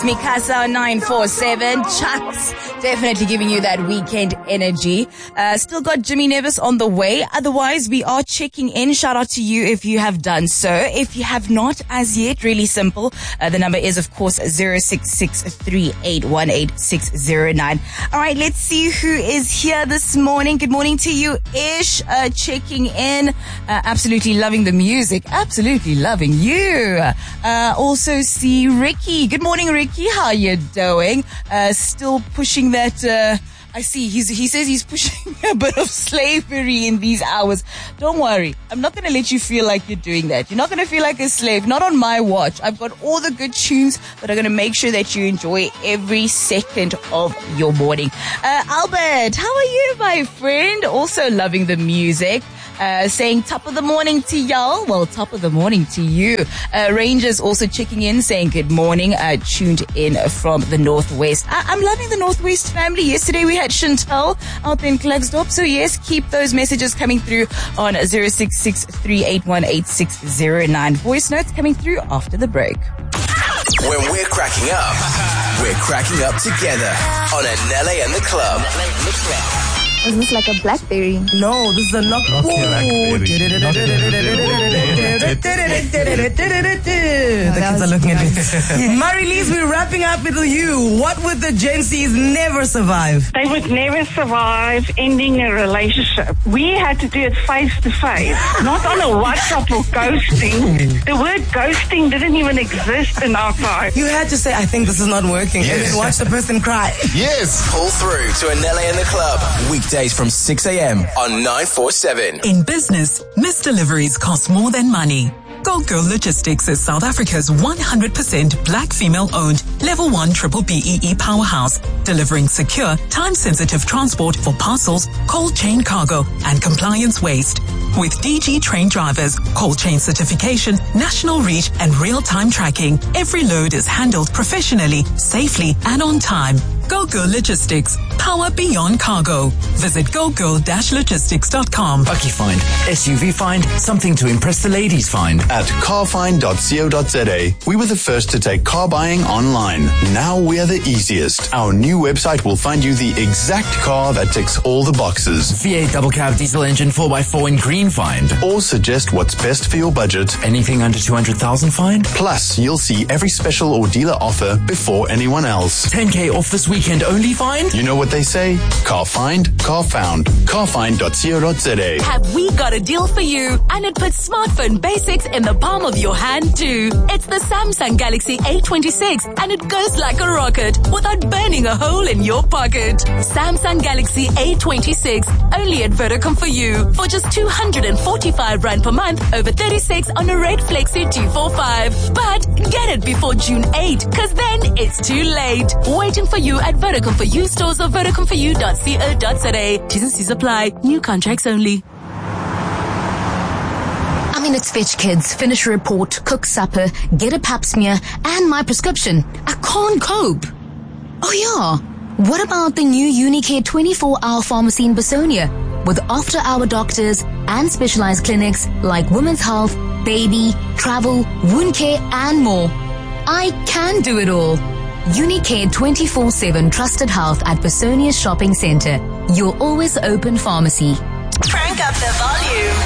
It's Mikasa 947. Chucks, definitely giving you that weekend energy. Still got Jimmy Nevis on the way. Otherwise, we are checking in. Shout out to you if you have done so. If you have not as yet, really simple. The number is, of course, 0663818609. All right, let's see who is here this morning. Good morning to you, Ish. Checking in. Absolutely loving the music. Absolutely loving you. Also see Ricky. Good morning, Ricky. How you doing? Still pushing that, I see. He says he's pushing a bit of slavery in these hours. Don't worry. I'm not going to let you feel like you're doing that. You're not going to feel like a slave. Not on my watch. I've got all the good tunes that are going to make sure that you enjoy every second of your morning. Albert, how are you, my friend? Also loving the music. Saying top of the morning to y'all. Well, top of the morning to you. Rangers also checking in, saying good morning. Tuned in from the Northwest. I'm loving the Northwest family. Yesterday we had Chantal out there in Klerksdorp. So yes, keep those messages coming through on 0663818609. Voice notes coming through after the break. When we're cracking up together on Anele and the Club. Is this like a Blackberry? No, this is a knock. The kids are looking at me. Marie-Lise, we're wrapping up with you. What would the Gen Zs never survive? They would never survive ending a relationship. We had to do it face to face, not on a WhatsApp or ghosting. The word ghosting didn't even exist in our time. You had to say, I think this is not working, and then watch the person cry. Yes. Pull through to Anele and the Club. Weekdays from 6 a.m. on 947. In business, missed deliveries cost more than money. Gold Girl Logistics is South Africa's 100% black female-owned Level 1 Triple BEE powerhouse, delivering secure, time-sensitive transport for parcels, cold chain cargo, and compliance waste. With DG trained drivers, cold chain certification, national reach, and real-time tracking, every load is handled professionally, safely, and on time. Go Girl Logistics. Power beyond cargo. Visit gogirl-logistics.com. Bucky Find, SUV Find, something to impress the ladies find. At carfind.co.za, we were the first to take car buying online. Now we are the easiest. Our new website will find you the exact car that ticks all the boxes. V8 double cab diesel engine 4x4 in green find. Or suggest what's best for your budget. Anything under 200,000 find. Plus, you'll see every special or dealer offer before anyone else. 10K off this weekend only find. You know what they say? Car find, car found. Carfind.co.za. Have we got a deal for you? And it puts smartphone basics in the palm of your hand too. It's the Samsung Galaxy A26 and it goes like a rocket without burning a hole in your pocket. Samsung Galaxy A26, only at Vodacom for you for just 245 Rand per month over 36 on a Red Flexi 245. But get it before June 8, cause then it's too late. Waiting for you at Vodacom for you stores or vodacomforyou.co.za. T's and C's apply. New contracts only. I mean, it's fetch kids, finish a report, cook supper, get a pap smear, and my prescription. I can't cope. Oh yeah, what about the new Unicare 24-hour pharmacy in Besonia with after-hour doctors and specialized clinics like women's health, baby, travel, wound care, and more? I can do it all. Unicare 24/7 trusted health at Besonia Shopping Center. Your always open pharmacy. Crank up the volume.